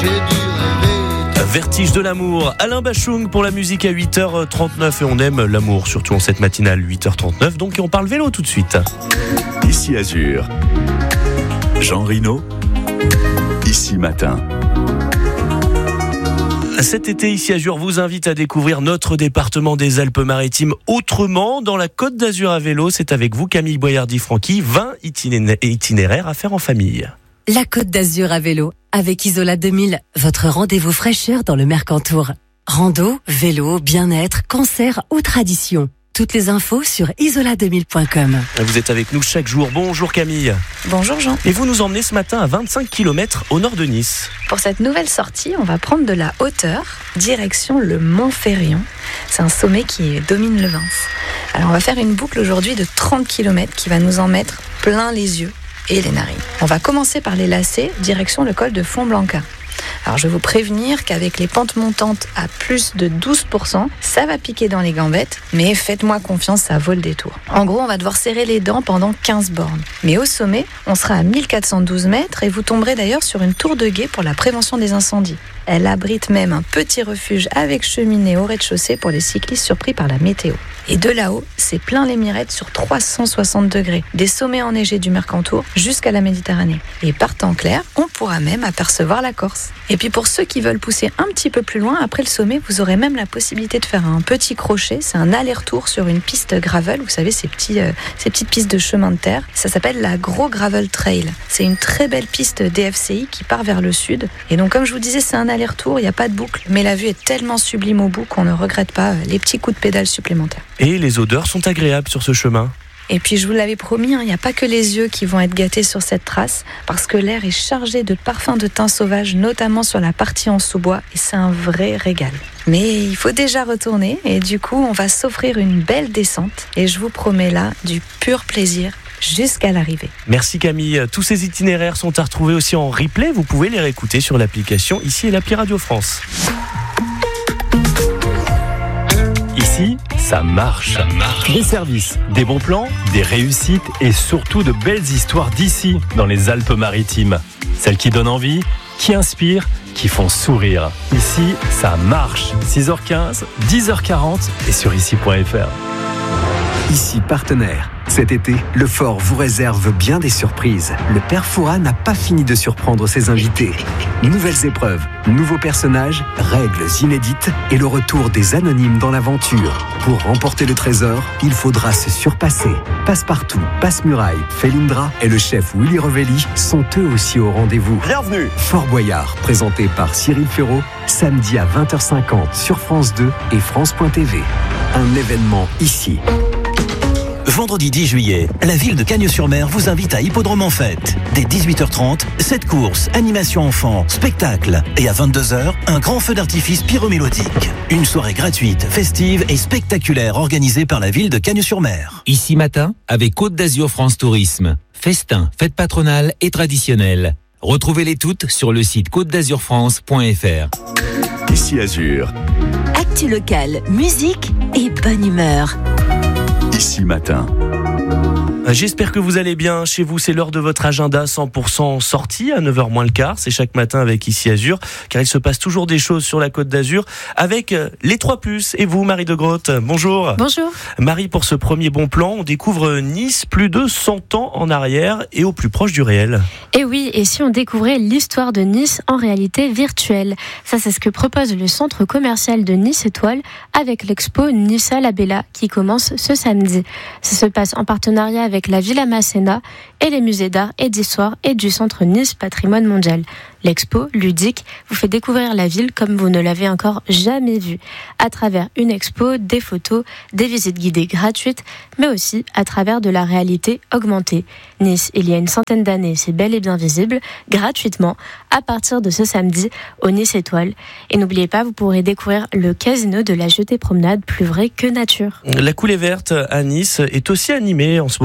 Vertige de l'amour, Alain Bachung pour la musique à 8h39 et on aime l'amour, surtout en cette matinale 8h39, donc on parle vélo tout de suite. Ici Azur, Jean Rino, Ici Matin. Cet été, Ici Azur vous invite à découvrir notre département des Alpes-Maritimes autrement. Dans la Côte d'Azur à vélo, c'est avec vous Camille Boyardi-Franqui, 20 itinéraires à faire en famille. La Côte d'Azur à vélo, avec Isola 2000, votre rendez-vous fraîcheur dans le Mercantour. Rando, vélo, bien-être, cancer ou tradition. Toutes les infos sur isola2000.com. Vous êtes avec nous chaque jour. Bonjour Camille. Bonjour Jean. Et vous nous emmenez ce matin à 25 km au nord de Nice. Pour cette nouvelle sortie, on va prendre de la hauteur, direction le Mont Ferrion. C'est un sommet qui domine le Vence. Alors on va faire une boucle aujourd'hui de 30 km qui va nous en mettre plein les yeux et les narines. On va commencer par les lacets, direction le col de Fontblanca. Alors je vais vous prévenir qu'avec les pentes montantes à plus de 12%, ça va piquer dans les gambettes, mais faites-moi confiance, ça vaut le détour. En gros, on va devoir serrer les dents pendant 15 bornes. Mais au sommet, on sera à 1412 mètres et vous tomberez d'ailleurs sur une tour de guet pour la prévention des incendies. Elle abrite même un petit refuge avec cheminée au rez-de-chaussée pour les cyclistes surpris par la météo. Et de là-haut, c'est plein les mirettes sur 360 degrés, des sommets enneigés du Mercantour jusqu'à la Méditerranée. Et par temps clair, on pourra même apercevoir la Corse. Et puis pour ceux qui veulent pousser un petit peu plus loin, après le sommet, vous aurez même la possibilité de faire un petit crochet. C'est un aller-retour sur une piste gravel, vous savez, ces petites pistes de chemin de terre. Ça s'appelle la Gros Gravel Trail. C'est une très belle piste DFCI qui part vers le sud. Et donc comme je vous disais, c'est un aller-retour, il n'y a pas de boucle, mais la vue est tellement sublime au bout qu'on ne regrette pas les petits coups de pédale supplémentaires. Et les odeurs sont agréables sur ce chemin. Et puis je vous l'avais promis, il n'y a pas que les yeux qui vont être gâtés sur cette trace, parce que l'air est chargé de parfums de thym sauvage, notamment sur la partie en sous-bois, et c'est un vrai régal. Mais il faut déjà retourner, et du coup on va s'offrir une belle descente, et je vous promets là du pur plaisir jusqu'à l'arrivée. Merci Camille. Tous ces itinéraires sont à retrouver aussi en replay. Vous pouvez les réécouter sur l'application Ici et l'appli Radio France. Ici, ça marche. Des services, des bons plans, des réussites et surtout de belles histoires d'ici, dans les Alpes-Maritimes. Celles qui donnent envie, qui inspirent, qui font sourire. Ici, ça marche. 6h15, 10h40 et sur ici.fr. Ici partenaire. Cet été, le Fort vous réserve bien des surprises. Le Père Fouras n'a pas fini de surprendre ses invités. Nouvelles épreuves, nouveaux personnages, règles inédites et le retour des anonymes dans l'aventure. Pour remporter le trésor, il faudra se surpasser. Passepartout, Passe-Muraille, Felindra et le chef Willy Revelli sont eux aussi au rendez-vous. Bienvenue. Fort Boyard, présenté par Cyril Ferraud, samedi à 20h50 sur France 2 et France.tv. Un événement ici. Vendredi 10 juillet, la ville de Cagnes-sur-Mer vous invite à Hippodrome en Fête. Dès 18h30, 7 courses, animation enfants, spectacle. Et à 22h, un grand feu d'artifice pyromélodique. Une soirée gratuite, festive et spectaculaire organisée par la ville de Cagnes-sur-Mer. Ici matin, avec Côte d'Azur France Tourisme. Festin, fête patronale et traditionnelle. Retrouvez-les toutes sur le site côtedazurfrance.fr. Ici Azur, Actu local, musique et bonne humeur. Ici Matin. J'espère que vous allez bien. Chez vous, c'est l'heure de votre agenda 100% sortie à 9h moins le quart. C'est chaque matin avec Ici Azur, car il se passe toujours des choses sur la Côte d'Azur avec les 3+. Et vous, Marie de Grotte, bonjour. Bonjour. Marie, pour ce premier bon plan, on découvre Nice plus de 100 ans en arrière et au plus proche du réel. Et oui, et si on découvrait l'histoire de Nice en réalité virtuelle? Ça, c'est ce que propose le centre commercial de Nice Étoile avec l'expo Nissa la Bella qui commence ce samedi. Ça se passe en partenariat avec la Villa Masséna et les musées d'art et d'histoire et du centre Nice Patrimoine Mondial. L'expo, ludique, vous fait découvrir la ville comme vous ne l'avez encore jamais vue, à travers une expo, des photos, des visites guidées gratuites, mais aussi à travers de la réalité augmentée. Nice, il y a une centaine d'années, c'est bel et bien visible, gratuitement, à partir de ce samedi, au Nice Étoile. Et n'oubliez pas, vous pourrez découvrir le casino de la Jetée Promenade, plus vrai que nature. La coulée verte à Nice est aussi animée en ce moment.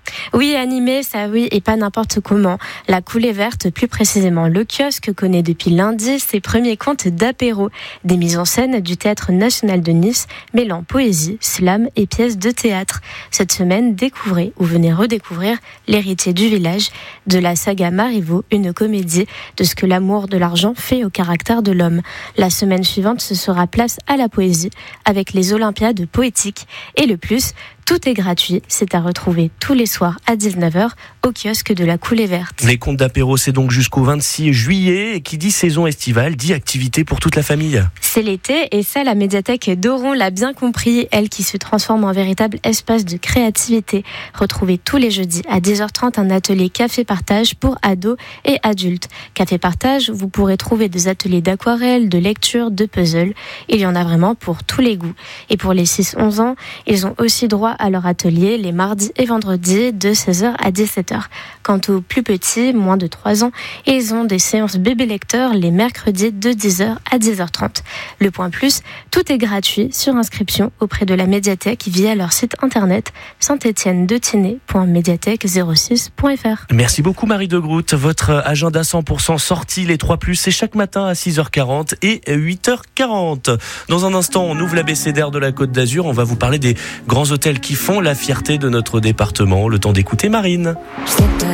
Oui, animé, ça oui, et pas n'importe comment. La Coulée Verte, plus précisément le kiosque, connaît depuis lundi ses premiers contes d'apéro. Des mises en scène du Théâtre National de Nice, mêlant poésie, slam et pièces de théâtre. Cette semaine, découvrez ou venez redécouvrir L'héritier du village, de la saga Marivaux, une comédie de ce que l'amour de l'argent fait au caractère de l'homme. La semaine suivante, ce sera place à la poésie, avec les Olympiades poétiques. Et le plus, tout est gratuit, c'est à retrouver tous les soirs à 19h au kiosque de la Coulée Verte. Les contes d'apéro, c'est donc jusqu'au 26 juillet. Et qui dit saison estivale, dit activité pour toute la famille. C'est l'été et ça, la médiathèque d'Oron l'a bien compris, elle qui se transforme en véritable espace de créativité. Retrouvez tous les jeudis à 10h30 un atelier café-partage pour ados et adultes. Café-partage, vous pourrez trouver des ateliers d'aquarelle, de lecture, de puzzle. Il y en a vraiment pour tous les goûts. Et pour les 6-11 ans, ils ont aussi droit à leur atelier les mardis et vendredis de 16h à 17h. Quant aux plus petits, moins de 3 ans, ils ont des séances bébé lecteurs les mercredis de 10h à 10h30. Le point plus, tout est gratuit sur inscription auprès de la médiathèque via leur site internet saint-étienne-de-tinée.médiathèque06.fr. Merci beaucoup Marie de Groot. Votre agenda 100% sorti, les 3+, c'est chaque matin à 6h40 et 8h40. Dans un instant, on ouvre l'abécédaire de la Côte d'Azur. On va vous parler des grands hôtels qui font la fierté de notre département. Le temps d'écouter Marine.